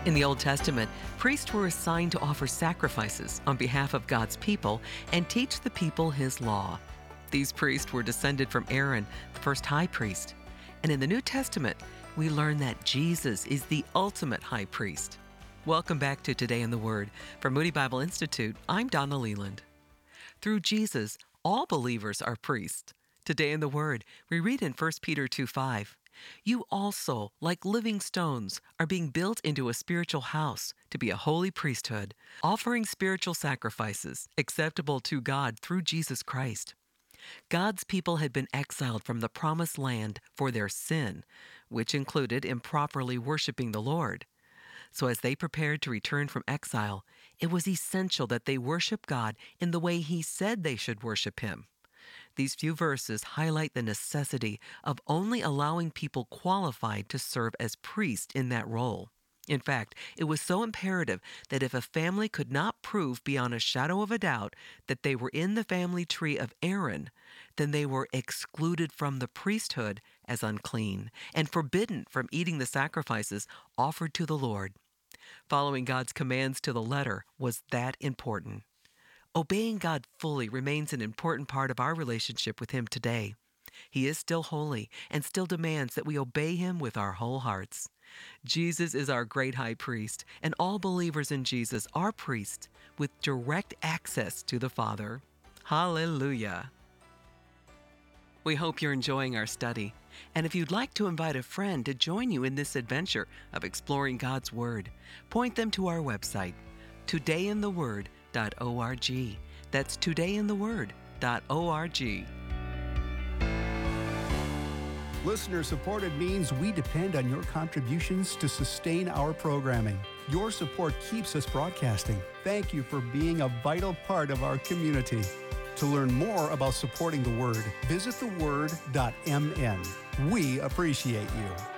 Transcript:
In the Old Testament, priests were assigned to offer sacrifices on behalf of God's people and teach the people His law. These priests were descended from Aaron, the first high priest. And in the New Testament, we learn that Jesus is the ultimate high priest. Welcome back to Today in the Word. From Moody Bible Institute, I'm Donna Leland. Through Jesus, all believers are priests. Today in the Word, we read in 1 Peter 2:5, "You also, like living stones, are being built into a spiritual house to be a holy priesthood, offering spiritual sacrifices acceptable to God through Jesus Christ." God's people had been exiled from the promised land for their sin, which included improperly worshiping the Lord. So as they prepared to return from exile, it was essential that they worship God in the way He said they should worship Him. These few verses highlight the necessity of only allowing people qualified to serve as priests in that role. In fact, it was so imperative that if a family could not prove beyond a shadow of a doubt that they were in the family tree of Aaron, then they were excluded from the priesthood as unclean and forbidden from eating the sacrifices offered to the Lord. Following God's commands to the letter was that important. Obeying God fully remains an important part of our relationship with Him today. He is still holy and still demands that we obey Him with our whole hearts. Jesus is our great high priest, and all believers in Jesus are priests with direct access to the Father. Hallelujah! We hope you're enjoying our study. And if you'd like to invite a friend to join you in this adventure of exploring God's Word, point them to our website, todayintheword.org. That's todayintheword.org. Listener-supported means we depend on your contributions to sustain our programming. Your support keeps us broadcasting. Thank you for being a vital part of our community. To learn more about supporting the Word, visit theword.mn. We appreciate you.